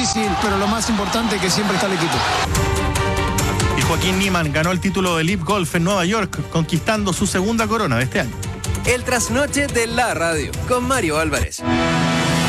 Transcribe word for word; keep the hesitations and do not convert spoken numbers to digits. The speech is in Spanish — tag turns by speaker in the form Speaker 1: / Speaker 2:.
Speaker 1: difícil, pero lo más importante es que siempre está el equipo.
Speaker 2: Y Joaquín Niemann ganó el título de Live Golf en Nueva York, conquistando su segunda corona de este año.
Speaker 3: El trasnoche de la radio, con Mario Álvarez.